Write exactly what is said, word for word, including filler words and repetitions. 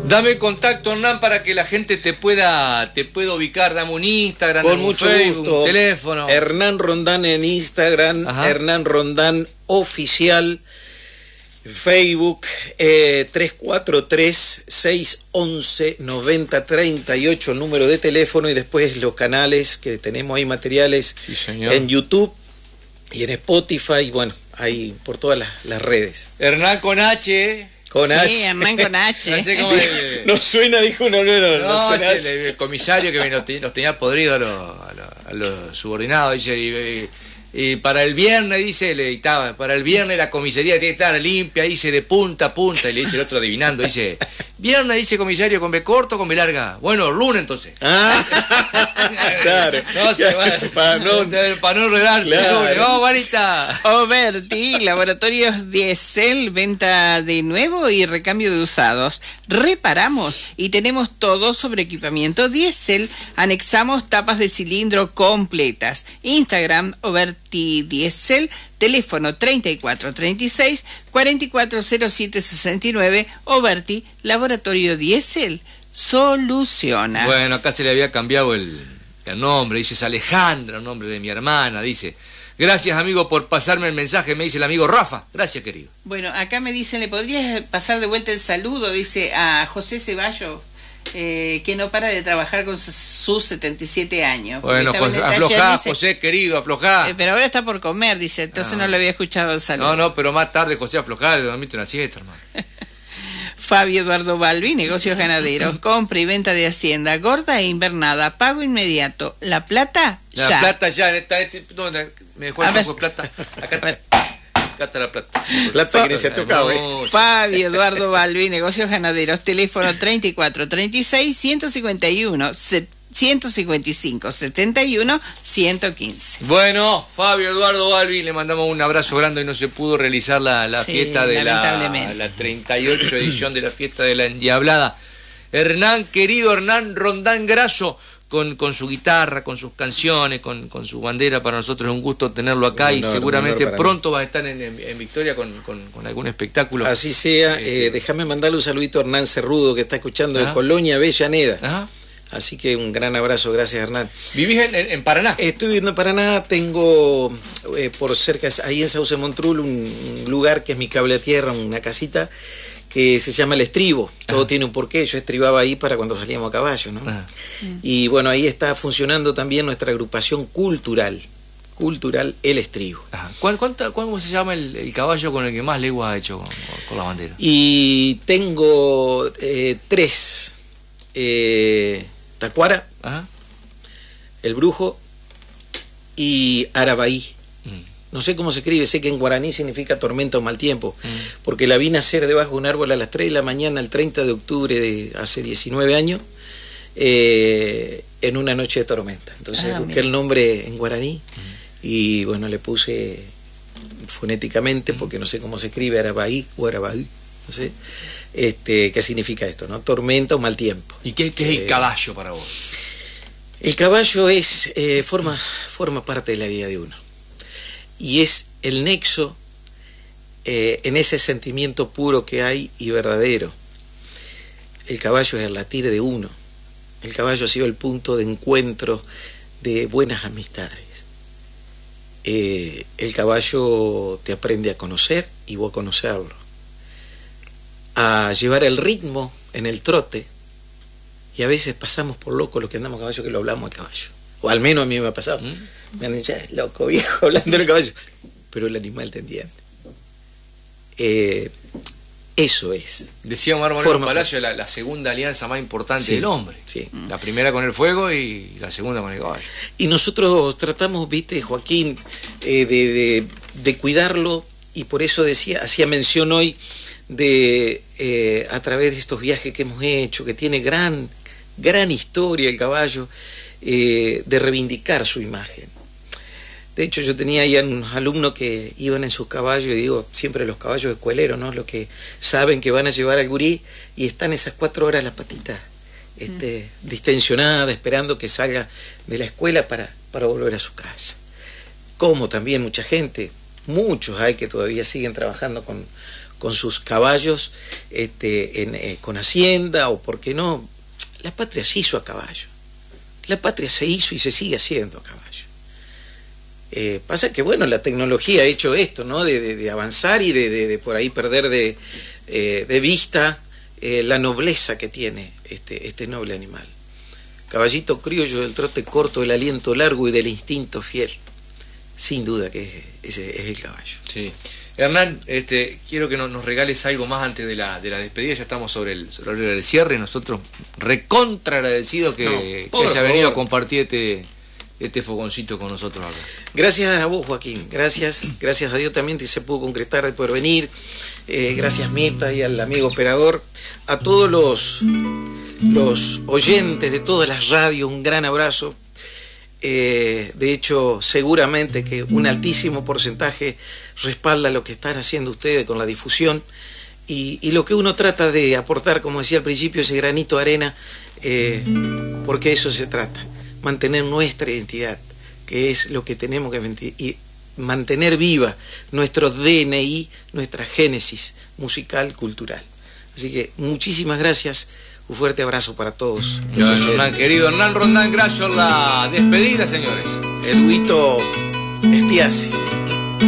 Dame contacto, Hernán, para que la gente te pueda te pueda ubicar. Dame un Instagram, con dame mucho un Facebook, gusto. un teléfono. Hernán Rondán en Instagram, Ajá. Hernán Rondán Oficial, Facebook, eh, tres cuatro tres, seis once, noventa treinta y ocho, el número de teléfono, y después los canales que tenemos ahí, materiales Sí, señor. en YouTube y en Spotify, bueno, ahí por todas las, las redes. Hernán con H. Con sí, H. Hernán con H. No sé cómo de- No suena, dijo uno, no, no, No, no suena sí, H. el, el comisario que nos tenía, nos tenía podrido a los, a los, a los subordinados, dice, y, y para el viernes, dice, le dictaba, para el viernes la comisaría tiene que estar limpia, dice, de punta a punta, y le dice el otro adivinando, dice, viernes, dice comisario, con B corto o con B larga. Bueno, lunes entonces. Ah, claro. No se va, Para no- para no enredarse. Claro. Lunes. Vamos, Marita. Oberti, Laboratorios Diesel, venta de nuevo y recambio de usados. Reparamos y tenemos todo sobre equipamiento diésel. Anexamos tapas de cilindro completas. Instagram, Oberti Diesel. Teléfono treinta y cuatro treinta y seis, cuarenta y cuatro cero siete sesenta y nueve. Oberti, Laboratorio Diesel. Soluciona. Bueno, acá se le había cambiado el, el nombre, dice, es Alejandra, el nombre de mi hermana, dice. Gracias, amigo, por pasarme el mensaje, me dice el amigo Rafa. Gracias, querido. Bueno, acá me dicen, ¿le podrías pasar de vuelta el saludo? Dice a José Ceballos, eh, que no para de trabajar con sus, sus setenta y siete años. Porque Bueno, estaba en José, el taller, aflojá, dice, José, querido, aflojá. eh, pero ahora está por comer, dice, entonces Ah. no le había escuchado el saludo. No, no, pero más tarde, José, aflojá, le dormiste una siesta, hermano. Fabio Eduardo Balbi, negocios ganaderos, compra y venta de hacienda, gorda e invernada, pago inmediato. La plata, La ya. plata ya, en esta, este, ¿dónde? Me dejó A el ver. poco de plata. Acá, A ver. acá está la plata. Plata que ni se ha tocado, ¿eh? Hermoso. Fabio Eduardo Balbi, negocios ganaderos, teléfono treinta y cuatro treinta y seis, ciento cincuenta y uno, ciento cincuenta y cinco, setenta y uno, ciento quince. Bueno, Fabio Eduardo Balbi, le mandamos un abrazo grande y no se pudo realizar la, la Sí, fiesta de la, lamentablemente. la treinta y ocho edición de la fiesta de la Endiablada. Hernán, querido Hernán Rondán Grasso, con, con su guitarra, con sus canciones, con, con su bandera, para nosotros es un gusto tenerlo acá Un y honor, seguramente un honor para pronto va a estar en, en, en Victoria con, con, con algún espectáculo. Así sea, Este- eh, déjame mandarle un saludito a Hernán Cerrudo, que está escuchando de Ajá. Colonia, Avellaneda. Ajá. Así que un gran abrazo, gracias Hernán. ¿Vivís en, en, en Paraná? Estoy viviendo en Paraná, tengo eh, por cerca, ahí en Sauce Montrul, un, un lugar que es mi cable a tierra, una casita que se llama El Estribo. Todo Ajá. tiene un porqué, yo estribaba ahí para cuando salíamos a caballo, ¿no? Ajá. Y bueno, ahí está funcionando también nuestra agrupación cultural, cultural El Estribo. Ajá. ¿Cuál, cuánto, ¿Cómo se llama el, el caballo con el que más legua ha hecho con, con la bandera? Y tengo eh, tres, eh, Tacuara, Ajá. El Brujo y Arabaí. Mm. No sé cómo se escribe, sé que en guaraní significa tormenta o mal tiempo, Mm. porque la vi nacer debajo de un árbol a las tres de la mañana el treinta de octubre de hace diecinueve años, eh, en una noche de tormenta. Entonces Ah, busqué mira. el nombre en guaraní y bueno, le puse fonéticamente, porque no sé cómo se escribe, Arabaí o Arabaí, no sé, este, qué significa esto, ¿no? Tormenta o mal tiempo. ¿Y qué, qué es el Eh, caballo para vos? El caballo es eh, forma, forma parte de la vida de uno y es el nexo eh, en ese sentimiento puro que hay y verdadero. El caballo es el latir de uno. El caballo ha sido el punto de encuentro de buenas amistades. Eh, el caballo te aprende a conocer y vos a conocerlo, a llevar el ritmo en el trote. Y a veces pasamos por locos los que andamos a caballo, que lo hablamos al caballo. O al menos a mí me ha pasado. ¿Mm? Me han dicho, "Ya, loco viejo, hablando del caballo". Pero el animal te entiende. Eh, eso es. Decía Omar Moreno Forma- Palacio, la, la segunda alianza más importante Sí, del hombre. sí. La primera con el fuego y la segunda con el caballo. Y nosotros tratamos, viste, Joaquín, eh, de, de, de cuidarlo, y por eso decía, hacía mención hoy de, eh, a través de estos viajes que hemos hecho, que tiene gran, gran historia el caballo, eh, de reivindicar su imagen. De hecho, yo tenía ahí unos alumnos que iban en sus caballos, y digo, siempre los caballos escueleros, ¿no? Los que saben que van a llevar al gurí, y están esas cuatro horas las patitas este, mm. distensionadas, esperando que salga de la escuela para, para volver a su casa. Como también mucha gente, muchos hay que todavía siguen trabajando con, con sus caballos este, en, eh, con hacienda, o por qué no, la patria se hizo a caballo, la patria se hizo y se sigue haciendo a caballo. Eh, pasa que bueno, la tecnología ha hecho esto, ¿no? de, de, de avanzar y de, de, de por ahí perder de, eh, de vista eh, la nobleza que tiene este, este noble animal. Caballito criollo del trote corto, del aliento largo y del instinto fiel. Sin duda que ese es, es el caballo. Sí. Hernán, este, quiero que nos, nos regales algo más antes de la, de la despedida. Ya estamos sobre el, sobre el cierre. Nosotros recontra agradecidos que, no, que haya venido favor. a compartir este, este fogoncito con nosotros acá. Gracias a vos, Joaquín. Gracias, gracias a Dios también que se pudo concretar de poder venir. Eh, gracias, Meta, y al amigo operador. A todos los, los oyentes de todas las radios, un gran abrazo. Eh, de hecho, seguramente que un altísimo porcentaje respalda lo que están haciendo ustedes con la difusión y, y lo que uno trata de aportar, como decía al principio, ese granito de arena, eh, porque eso se trata, mantener nuestra identidad, que es lo que tenemos que y mantener viva nuestro D N I, nuestra génesis musical, cultural. Así que muchísimas gracias. Un fuerte abrazo para todos. Bueno, Hernán, querido Hernán Rondán, gracias por la despedida, señores. Eduito Espiazzi.